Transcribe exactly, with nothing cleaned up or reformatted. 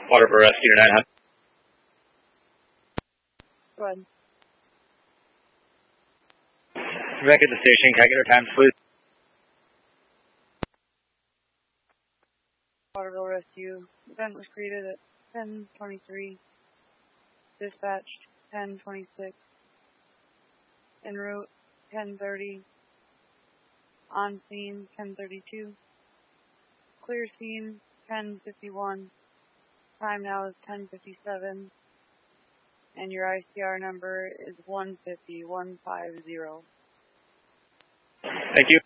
Waterville Rescue nine hundred. Go ahead. Back at the station, can I get our times, please? Waterville Rescue. Event was created at ten twenty-three. Dispatched ten twenty-six. En route ten thirty. On scene ten thirty-two. Clear scene ten fifty-one. Time now is ten fifty-seven. And your I C R number is one fifty one fifty. Thank you.